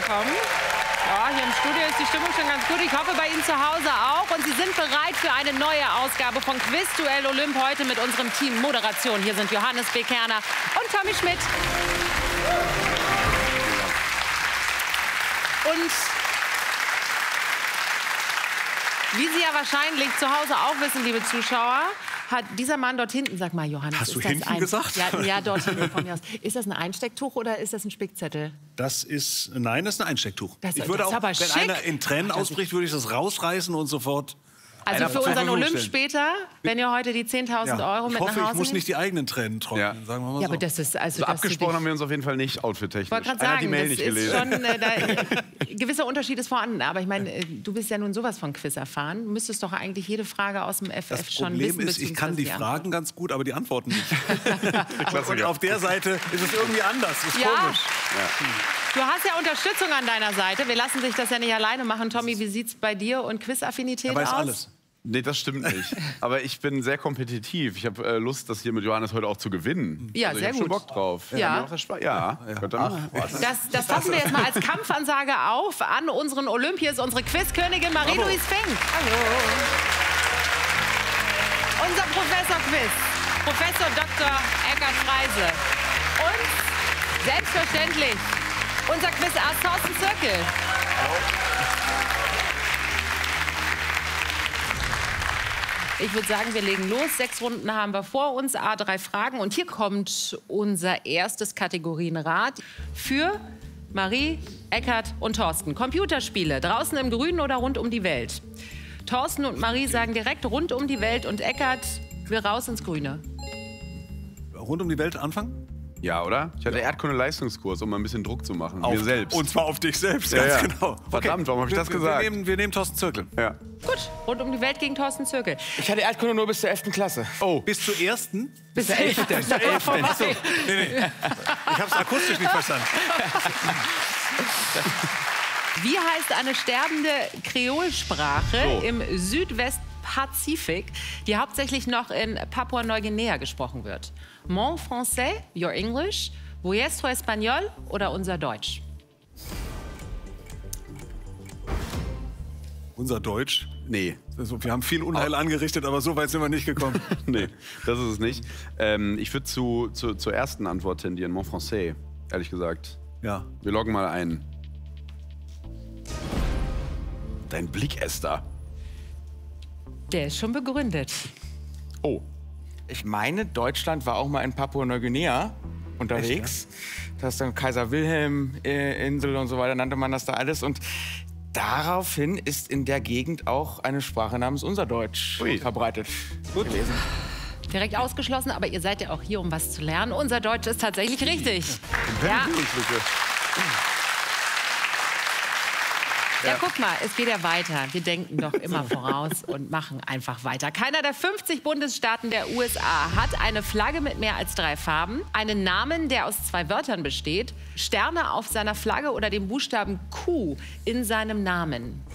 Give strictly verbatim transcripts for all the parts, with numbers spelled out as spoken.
willkommen. Ja, hier im Studio ist die Stimmung schon ganz gut. Ich hoffe, bei Ihnen zu Hause auch. Und Sie sind bereit für eine neue Ausgabe von Quizduell Olymp heute mit unserem Team Moderation. Hier sind Johannes B. Kerner und Tommy Schmidt. Und wie Sie ja wahrscheinlich zu Hause auch wissen, liebe Zuschauer, hat dieser Mann dort hinten, sag mal, Johannes, hast ist du das hinten ein, gesagt? Ja, ja, dort hinten von mir aus. Ist das ein Einstecktuch oder ist das ein Spickzettel? Das ist, nein, das ist ein Einstecktuch. Das, ich würde das auch, aber wenn schick. einer in Tränen ausbricht, würde ich das rausreißen und sofort. Also für unseren Olymp später, wenn ihr heute die zehntausend Ja, Euro ich mit hoffe, nach Hause ich muss nehmt? nicht die eigenen Tränen trocknen, Ja. sagen wir mal so. Ja, aber das ist also, Also dass abgesprochen du haben wir uns auf jeden Fall nicht outfit-technisch. Ich wollte gerade Einer hat die sagen, Mail das nicht ist gelesen. schon, äh, da, gewisser Unterschied ist vorhanden. Aber ich meine, äh, du bist ja nun sowas von Quiz erfahren. Du müsstest doch eigentlich jede Frage aus dem F F Das schon Problem wissen. ist, ich kann die Fragen ganz gut, aber die Antworten nicht. und, und auf der Seite ist es irgendwie anders. Das ist Ja. komisch. Du hast ja Unterstützung an deiner Seite. Wir lassen sich das ja nicht alleine machen. Tommy, wie sieht's bei dir und Quizaffinität Er weiß aus? alles. Nee, das stimmt nicht. Aber ich bin sehr kompetitiv. Ich habe äh, Lust, das hier mit Johannes heute auch zu gewinnen. Ja, also ich sehr hab schon gut. Bock drauf. Ja. Mir macht das Spaß. Ja. Ja. Dann, Das, das fassen wir jetzt mal als Kampfansage auf an unseren Olymp. Hier ist unsere Quizkönigin Marie-Louise Fink. Hallo. Unser Professor Quiz, Professor Doktor Eckart Freise. Und selbstverständlich unser Quiz-Ass Thorsten Zirkel. Ich würde sagen, wir legen los. Sechs Runden haben wir vor uns, a drei Fragen. Und hier kommt unser erstes Kategorienrad für Marie, Eckart und Thorsten. Computerspiele, draußen im Grünen oder rund um die Welt? Thorsten und Marie sagen direkt rund um die Welt und Eckart will raus ins Grüne. Rund um die Welt anfangen? ja, oder? Ich hatte Erdkunde-Leistungskurs, um mal ein bisschen Druck zu machen. Mir selbst. Und zwar auf dich selbst, Ja, ganz ja. genau. Verdammt, warum habe ich das wir, gesagt? Wir nehmen, wir nehmen Thorsten Zirkel. Ja. Gut, rund um die Welt gegen Thorsten Zirkel. Ich hatte Erdkunde nur bis zur elften Klasse. Oh, Bis zur ersten? Bis zur elften. Bis zur elften. So. Nee, nee. Ich habe es akustisch nicht verstanden. Wie heißt eine sterbende Kreolsprache So. im Südwestpazifik, die hauptsächlich noch in Papua-Neuguinea gesprochen wird? Mon français, your English, vuestro español oder unser Deutsch? Unser Deutsch. nee. Also, wir haben viel Unheil angerichtet, aber so weit sind wir nicht gekommen. Nee, das ist es nicht. Ähm, ich würde zu, zu, zur ersten Antwort tendieren, Mon français, ehrlich gesagt. Ja. Wir loggen mal ein. Dein Blick, Esther. Der ist schon begründet. Oh. Ich meine, Deutschland war auch mal in Papua-Neuguinea unterwegs. Das ist dann Kaiser Wilhelm-Insel und so weiter, nannte man das da alles. Und daraufhin ist in der Gegend auch eine Sprache namens Unserdeutsch Ui. verbreitet Gut. gewesen. Direkt ausgeschlossen, aber ihr seid ja auch hier, um was zu lernen. Unser Deutsch ist tatsächlich richtig. Ja. Ja, guck mal, es geht ja weiter. Wir denken doch immer voraus und machen einfach weiter. Keiner der fünfzig Bundesstaaten der U S A hat eine Flagge mit mehr als drei Farben, einen Namen, der aus zwei Wörtern besteht, Sterne auf seiner Flagge oder den Buchstaben Q in seinem Namen.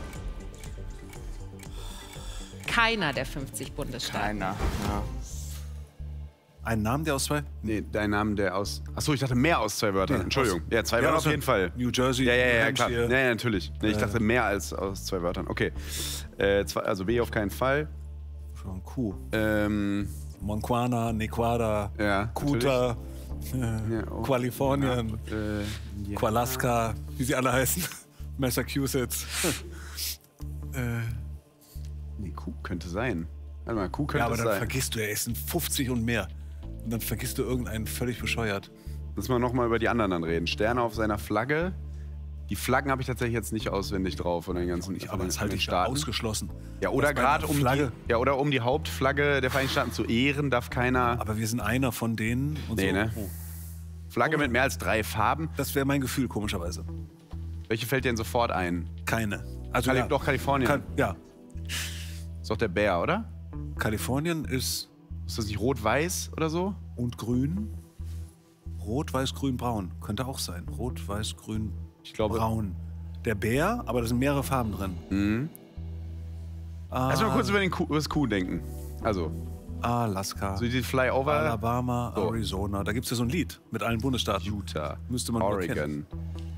Keiner der fünfzig Bundesstaaten. Keiner. Ja. Einen Namen, der aus zwei? Nee, dein Name, der aus... Achso, ich dachte mehr aus zwei Wörtern. Nee, Entschuldigung. aus- Ja, zwei Ja, Wörter aus auf jeden Fall. New Jersey, Ja, ja, ja, New klar. Ja, Hampshire. ja, natürlich. Nee, ich dachte mehr als aus zwei Wörtern. Okay. Äh, zwei, also B auf keinen Fall. Schon Q. Ähm, Monquana, Nequada, Ja, Kuta, äh, Ja, oh. Kalifornien, äh, ja. Qualaska, wie sie alle heißen. Massachusetts. äh, Nee, Q könnte sein. Warte mal, Q könnte ja, aber es dann sein. vergisst du ja, es sind fünfzig und mehr. Und dann vergisst du irgendeinen völlig bescheuert. Müssen wir noch mal über die anderen dann reden. Sterne auf seiner Flagge. Die Flaggen habe ich tatsächlich jetzt nicht auswendig drauf von den ganzen Ich, von aber den- das von halte den ich für Staaten. ausgeschlossen. Ja, oder Das bei gerade einer um die, Flagge. ja, oder um die Hauptflagge der Vereinigten Staaten zu ehren, darf keiner Aber wir sind einer von denen. Und Nee, so. ne? Oh. Flagge mit mehr als drei Farben. Das wäre mein Gefühl, komischerweise. Welche fällt dir denn sofort ein? Keine. Also Kali ja, Doch, Kalifornien. Ka ja, Ist doch der Bär, oder? Kalifornien ist Ist das nicht rot-weiß oder so? und grün. Rot, weiß, grün, braun. Könnte auch sein. Rot, weiß, grün, Ich glaube. braun. Der Bär, aber da sind mehrere Farben drin. Mhm. Ah, Lass mal kurz über, den Kuh, über das Kuh denken. Also, Alaska, so die Flyover. Alabama, So. Arizona. Da gibt es ja so ein Lied mit allen Bundesstaaten. Utah, Müsste man nur Oregon,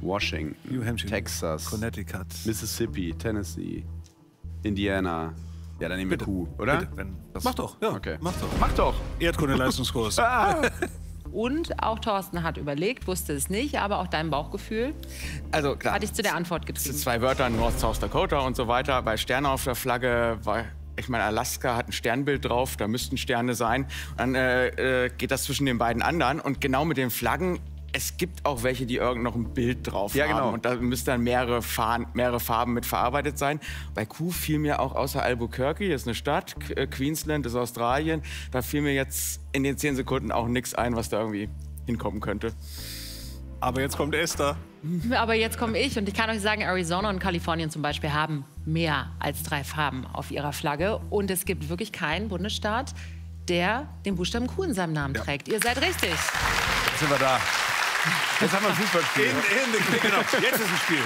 Washington, New Hampshire, Texas, Connecticut, Mississippi, Tennessee, Indiana. Ja, dann nehmen wir Bitte. Q, oder? Bitte, wenn, mach doch, ja, Okay. mach doch. Mach doch. Erdkunde-Leistungskurs. Und auch Thorsten hat überlegt, wusste es nicht, aber auch dein Bauchgefühl Also klar, hat dich zu der Antwort es getrieben. sind zwei Wörter, North, South Dakota und so weiter. Bei Sterne auf der Flagge war, ich meine, Alaska hat ein Sternbild drauf, da müssten Sterne sein. Und dann äh, äh, geht das zwischen den beiden anderen. Und genau mit den Flaggen, es gibt auch welche, die irgend noch ein Bild drauf Ja, haben. genau. Und da müssten dann mehrere, Farben, mehrere Farben mit verarbeitet sein. Bei Q fiel mir auch außer Albuquerque, das ist eine Stadt, Qu- äh, Queensland ist Australien, da fiel mir jetzt in den zehn Sekunden auch nichts ein, was da irgendwie hinkommen könnte. Aber jetzt kommt Esther. Aber jetzt komme ich und ich kann euch sagen, Arizona und Kalifornien zum Beispiel haben mehr als drei Farben auf ihrer Flagge. Und es gibt wirklich keinen Bundesstaat, der den Buchstaben Q in seinem Namen trägt. Ihr seid richtig. Jetzt sind wir da. Jetzt haben wir ein Fußballspiel. In, in, genau, jetzt ist ein Spiel.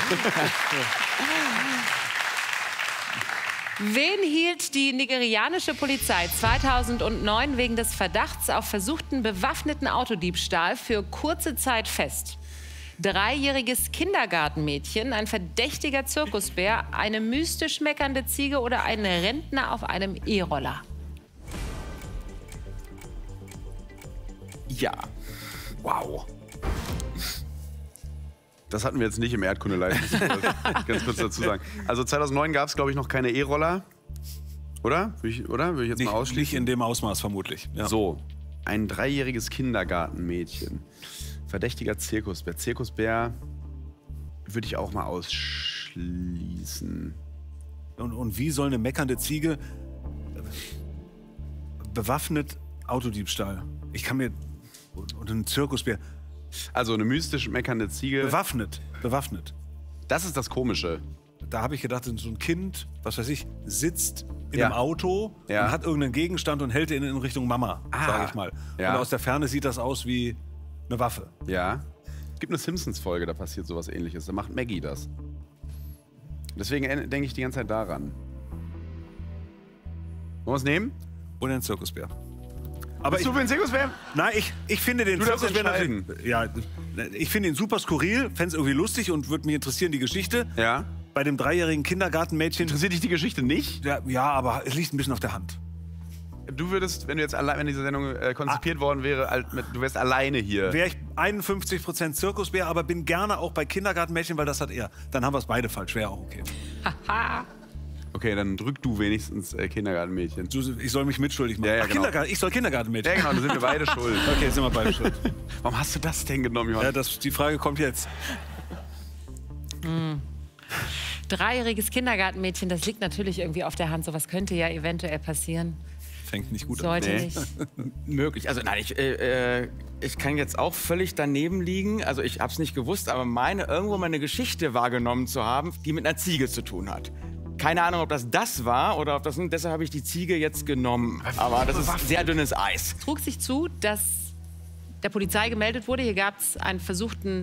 Wen hielt die nigerianische Polizei zweitausendneun wegen des Verdachts auf versuchten bewaffneten Autodiebstahl für kurze Zeit fest? Dreijähriges Kindergartenmädchen, ein verdächtiger Zirkusbär, eine mystisch meckernde Ziege oder ein Rentner auf einem E-Roller? Ja. Wow. Das hatten wir jetzt nicht im Erdkunde-Leistungskurs. Ganz kurz dazu sagen. Also zweitausendneun gab es, glaube ich, noch keine E-Roller. Oder? Würde ich, oder? Würde ich jetzt Nicht, mal nicht ausschließen? in dem Ausmaß vermutlich. Ja. So, ein dreijähriges Kindergartenmädchen. Verdächtiger Zirkusbär. Zirkusbär würde ich auch mal ausschließen. Und, und wie soll eine meckernde Ziege bewaffnet Autodiebstahl? Ich kann mir... Und ein Zirkusbär. Also eine mystisch meckernde Ziege. Bewaffnet. Bewaffnet. Das ist das Komische. Da habe ich gedacht, so ein Kind, was weiß ich, sitzt in Ja. einem Auto Ja. und hat irgendeinen Gegenstand und hält ihn in Richtung Mama, Ah. sage ich mal. Ja. Und aus der Ferne sieht das aus wie eine Waffe. Ja. Es gibt eine Simpsons-Folge, da passiert sowas Ähnliches. Da macht Maggie das. Deswegen äh, denke ich die ganze Zeit daran. Wollen wir es nehmen? Oder ein Zirkusbär. Aber Bist ich, du für den Zirkusbär? nein, ich, ich finde den Du darfst Zirkusbär entscheiden. natürlich- ja, ich finde ihn super skurril, fände es irgendwie lustig und würde mich interessieren, die Geschichte. Ja. Bei dem dreijährigen Kindergartenmädchen, Interessiert dich die Geschichte nicht? ja, ja, aber es liegt ein bisschen auf der Hand. Du würdest, wenn du jetzt allein, wenn diese Sendung äh, konzipiert worden wäre, alt, mit, du wärst alleine hier. Wäre ich einundfünfzig Prozent Zirkusbär, aber bin gerne auch bei Kindergartenmädchen, weil das hat er. Dann haben wir es beide falsch, wäre auch okay. Okay, dann drück du wenigstens äh, Kindergartenmädchen. Du, ich soll mich mitschuldig machen. Ja, ja, Ach, genau. Kindergarten, ich soll Kindergartenmädchen. Ja, genau, dann sind wir beide schuld. Okay, sind wir beide schuld. Warum hast du das denn genommen, Johann? Ja, das, die Frage kommt jetzt. Dreijähriges Kindergartenmädchen, das liegt natürlich irgendwie auf der Hand. Sowas könnte ja eventuell passieren. Fängt nicht gut Sollte Nee. nicht. Möglich. Also nein, ich, äh, äh, ich kann jetzt auch völlig daneben liegen. Also ich habe es nicht gewusst, aber meine irgendwo mal eine Geschichte wahrgenommen zu haben, die mit einer Ziege zu tun hat. Keine Ahnung, ob das das war oder ob das... Deshalb habe ich die Ziege jetzt genommen. Aber das ist sehr dünnes Eis. Trug sich zu, dass der Polizei gemeldet wurde. Hier gab es einen versuchten